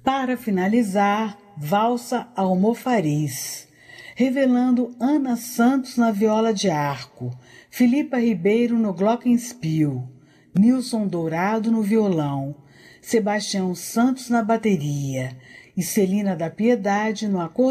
Para finalizar, Valsa Almofariz, revelando Ana Santos na viola de arco, Filipa Ribeiro no glockenspiel, Nilson Dourado no violão, Sebastião Santos na bateria e Celina da Piedade no acordeão.